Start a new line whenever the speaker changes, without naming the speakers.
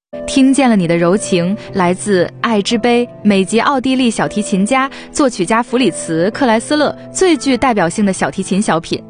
听见了你的柔情，来自《爱之杯》，美籍奥地利小提琴家、作曲家弗里茨·克莱斯勒最具代表性的小提琴小品。